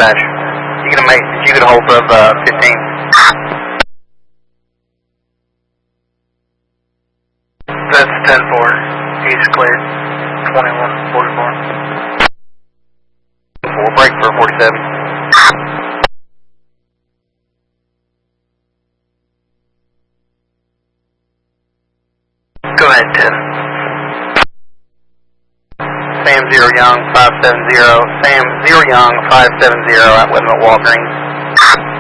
DoorDash. You get a hold of 15. That's 10-4. He's cleared. 21-44. 4, break for 47. Go ahead, 10. Sam 0 Young 570. Sam 0 Young 570 at Windmill Walgreens.